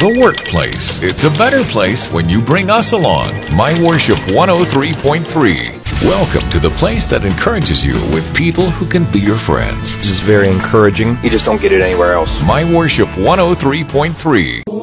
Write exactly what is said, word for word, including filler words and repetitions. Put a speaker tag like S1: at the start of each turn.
S1: the workplace. It's a better place when you bring us along. My Worship one oh three point three. Welcome to the place that encourages you with people who can be your friends.
S2: This is very encouraging. You just don't get it anywhere else.
S1: My Worship one oh three point three.